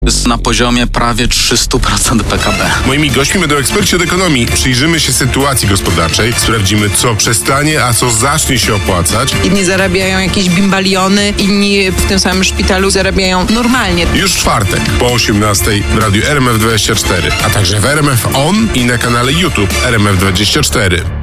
Jest na poziomie prawie 300% PKB. Moimi gośćmi będą eksperci od ekonomii. Przyjrzymy się sytuacji gospodarczej, sprawdzimy, co przestanie, a co zacznie się opłacać. Inni zarabiają jakieś bimbaliony, inni w tym samym szpitalu zarabiają normalnie. Już w czwartek po 18:00 w radiu RMF24, a także w RMF On i na kanale YouTube RMF24.